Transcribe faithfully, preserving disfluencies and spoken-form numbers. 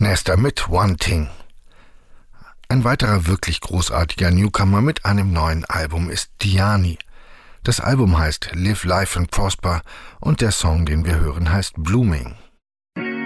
Nesta mit One Thing. Ein weiterer wirklich großartiger Newcomer mit einem neuen Album ist Diani. Das Album heißt Live Life and Prosper und der Song, den wir hören, heißt Blooming.